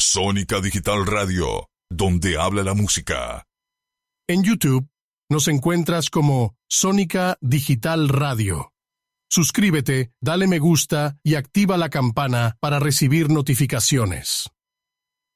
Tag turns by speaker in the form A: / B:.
A: Sónica Digital Radio, donde habla la música.
B: En YouTube nos encuentras como Sónica Digital Radio. Suscríbete, dale me gusta y activa la campana para recibir notificaciones.